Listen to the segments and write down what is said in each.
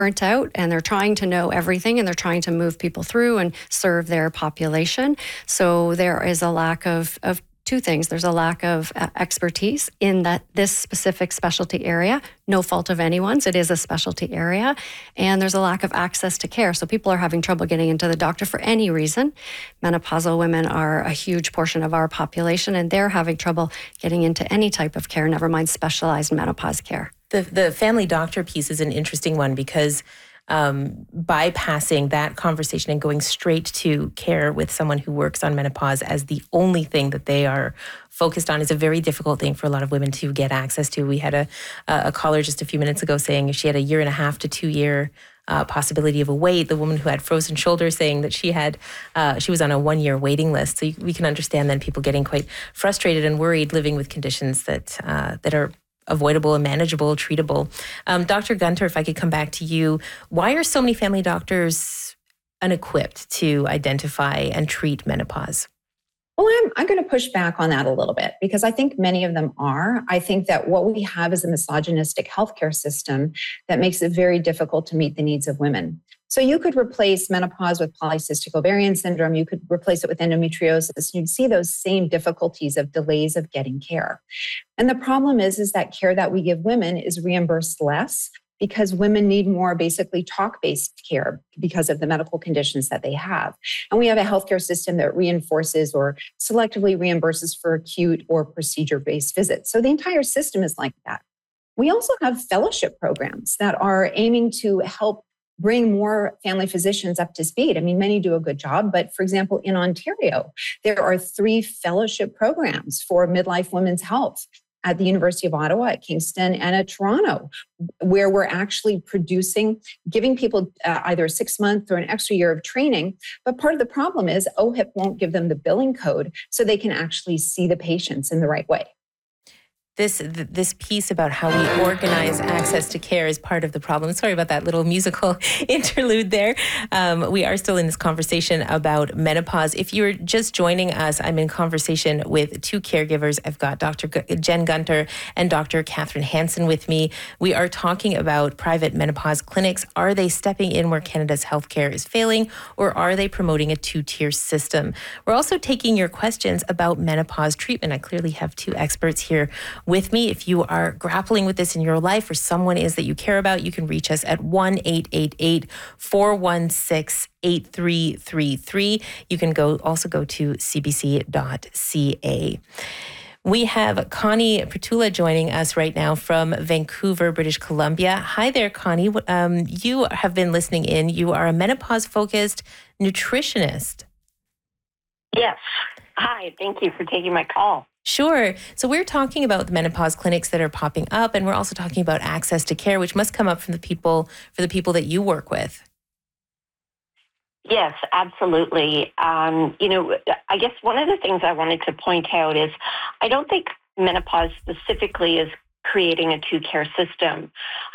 burnt out and they're trying to know everything and they're trying to move people through and serve their population. So there is a lack of two things. There's a lack of expertise in this specific specialty area. No fault of anyone's. It is a specialty area. And there's a lack of access to care. So people are having trouble getting into the doctor for any reason. Menopausal women are a huge portion of our population, and they're having trouble getting into any type of care, never mind specialized menopause care. The family doctor piece is an interesting one because bypassing that conversation and going straight to care with someone who works on menopause as the only thing that they are focused on is a very difficult thing for a lot of women to get access to. We had a caller just a few minutes ago saying she had a 1.5 to 2 year possibility of a wait. The woman who had frozen shoulders saying that she was on a 1 year waiting list. So we can understand then people getting quite frustrated and worried living with conditions that are avoidable and manageable, treatable. Dr. Gunter, if I could come back to you, why are so many family doctors unequipped to identify and treat menopause? Well, I'm going to push back on that a little bit because I think many of them are. I think that what we have is a misogynistic healthcare system that makes it very difficult to meet the needs of women. So you could replace menopause with polycystic ovarian syndrome. You could replace it with endometriosis. You'd see those same difficulties of delays of getting care. And the problem is that care that we give women is reimbursed less because women need more basically talk-based care because of the medical conditions that they have. And we have a healthcare system that reinforces or selectively reimburses for acute or procedure-based visits. So the entire system is like that. We also have fellowship programs that are aiming to help bring more family physicians up to speed. I mean, many do a good job, but for example, in Ontario, there are 3 fellowship programs for midlife women's health at the University of Ottawa, at Kingston, and at Toronto, where we're actually giving people either a 6-month or an extra year of training. But part of the problem is OHIP won't give them the billing code so they can actually see the patients in the right way. This piece about how we organize access to care is part of the problem. Sorry about that little musical interlude there. We are still in this conversation about menopause. If you're just joining us, I'm in conversation with 2 caregivers. I've got Dr. Jen Gunter and Dr. Catherine Hansen with me. We are talking about private menopause clinics. Are they stepping in where Canada's healthcare is failing, or are they promoting a 2-tier system? We're also taking your questions about menopause treatment. I clearly have 2 experts here with me. If you are grappling with this in your life or someone is that you care about, you can reach us at 1-888-416-8333. You can also go to cbc.ca. We have Connie Pertula joining us right now from Vancouver, British Columbia. Hi there, Connie. You have been listening in. You are a menopause-focused nutritionist. Yes. Hi, thank you for taking my call. Sure. So we're talking about the menopause clinics that are popping up, and we're also talking about access to care, which must come up for the people that you work with. Yes, absolutely. I guess one of the things I wanted to point out is I don't think menopause specifically is creating a 2-care system.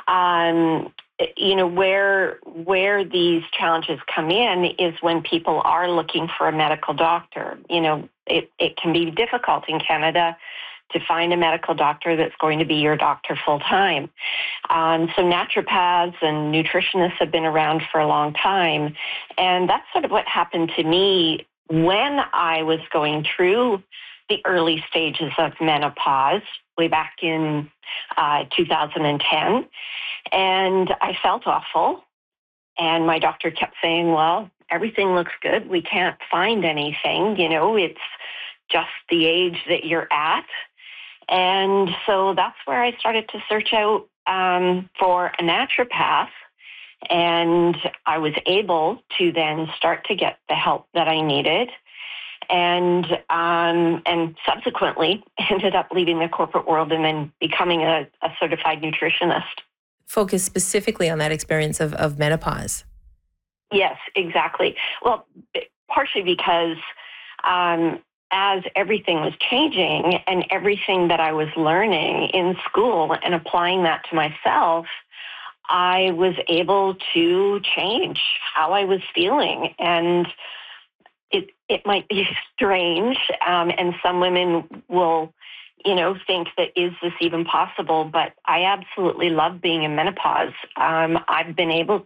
Where these challenges come in is when people are looking for a medical doctor. It can be difficult in Canada to find a medical doctor that's going to be your doctor full time. So naturopaths and nutritionists have been around for a long time. And that's sort of what happened to me when I was going through the early stages of menopause way back in 2010. And I felt awful. And my doctor kept saying, well, everything looks good. We can't find anything. It's just the age that you're at. And so that's where I started to search out for a naturopath. And I was able to then start to get the help that I needed. And subsequently ended up leaving the corporate world and then becoming a certified nutritionist. Focus specifically on that experience of menopause. Yes, exactly. Well, partially because as everything was changing and everything that I was learning in school and applying that to myself, I was able to change how I was feeling. And it might be strange, and some women will, think that is this even possible? But I absolutely love being in menopause. I've been able